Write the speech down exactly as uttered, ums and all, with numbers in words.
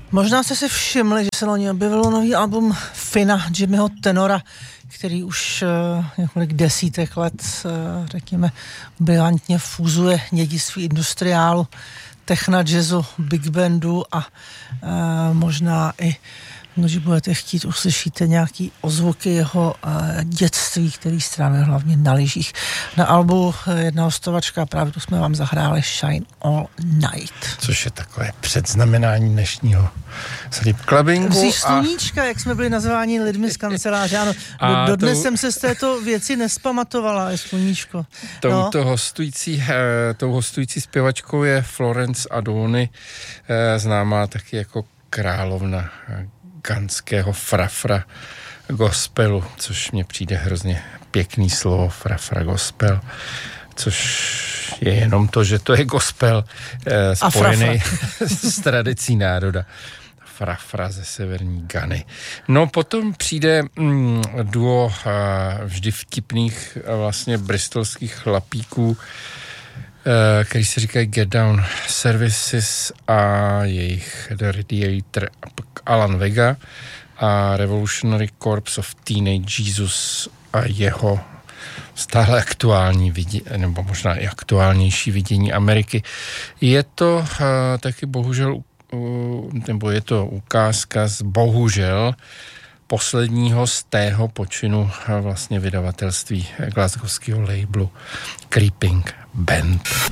Možná jste si všimli, že se loni objevilo nový album Fina Jimmyho Tenora, který už uh, několik desítek let, uh, řekněme, brilantně fúzuje dědictví industriálu, techna, jazzu, big bandu a uh, možná i, když budete chtít, uslyšíte nějaký ozvuky jeho uh, dětství, který strávil hlavně na lyžích. Na albu jedna hostovačka, právě tu jsme vám zahráli Shine All Night. Což je takové předznamenání dnešního slip clubbingu. Vzít sluníčka, a... jak jsme byli nazváni lidmi z kanceláře. Ano, do, dodnes tou... jsem se z této věci nespamatovala, je sluníčko. Tou, no. hostující, tou hostující zpěvačkou je Florence Adoni, známá taky jako královna ganského frafra gospelu, což mně přijde hrozně pěkný slovo, frafra gospel, což je jenom to, že to je gospel eh, spojený s tradicí národa. Frafra ze severní Gany. No potom přijde mm, duo eh, vždy vtipných eh, vlastně bristolských chlapíků, eh, který se říkají Get Down Services a jejich The Radiator Alan Vega a Revolutionary Corps of Teenage Jesus a jeho stále aktuální vidění, nebo možná i aktuálnější vidění Ameriky. Je to uh, taky bohužel, uh, nebo je to ukázka z bohužel posledního z tého počinu uh, vlastně vydavatelství glasgowského labelu Creeping Band.